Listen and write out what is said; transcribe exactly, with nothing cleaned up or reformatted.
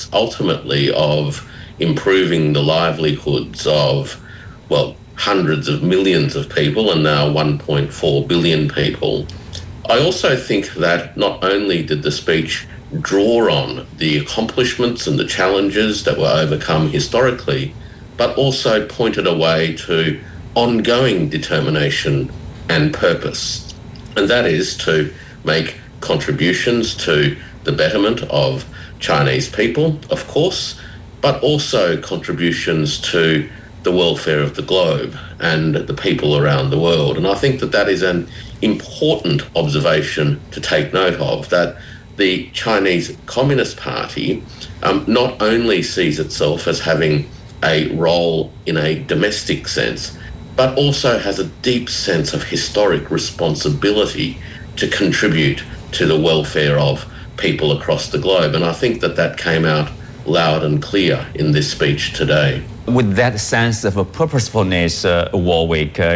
ultimately of improving the livelihoods of, well, hundreds of millions of people and now one point four billion people. I also think that not only did the speech draw on the accomplishments and the challenges that were overcome historically, but also pointed a way to ongoing determination and purpose. And that is to make contributions to the betterment of Chinese people, of course, but also contributions to the welfare of the globe and the people around the world. And I think that that is an important observation to take note of, that the Chinese Communist Party um, not only sees itself as having a role in a domestic sense, but also has a deep sense of historic responsibility to contribute to the welfare of people across the globe. And I think that that came out loud and clear in this speech today. With that sense of purposefulness, uh, Warwick, uh,